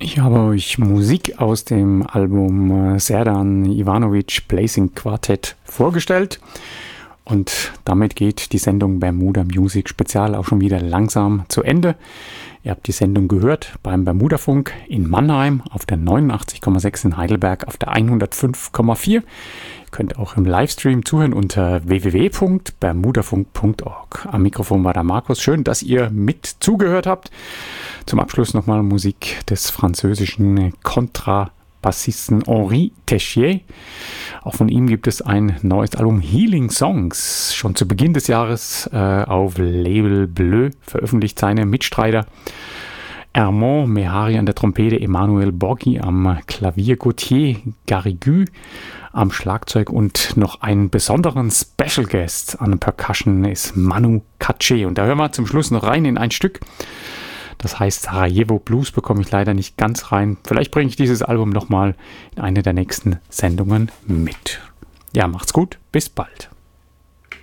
Ich habe euch Musik aus dem Album Serdan Ivanovic Blazing Quartet vorgestellt. Und damit geht die Sendung Bermuda Music Spezial auch schon wieder langsam zu Ende. Ihr habt die Sendung gehört beim Bermudafunk in Mannheim auf der 89,6, in Heidelberg auf der 105,4. Ihr könnt auch im Livestream zuhören unter www.bermudafunk.org. Am Mikrofon war der Markus. Schön, dass ihr mit zugehört habt. Zum Abschluss nochmal Musik des französischen Kontrabassisten Henri Techier. Auch von ihm gibt es ein neues Album, Healing Songs, schon zu Beginn des Jahres auf Label Bleu veröffentlicht. Seine Mitstreiter Armand Mehari an der Trompete, Emmanuel Borghi am Klavier, Gauthier Garrigou am Schlagzeug und noch einen besonderen Special Guest an der Percussion ist Manu Katché. Und da hören wir zum Schluss noch rein in ein Stück. Das heißt Sarajevo Blues, bekomme ich leider nicht ganz rein. Vielleicht bringe ich dieses Album nochmal in eine der nächsten Sendungen mit. Ja, macht's gut, bis bald.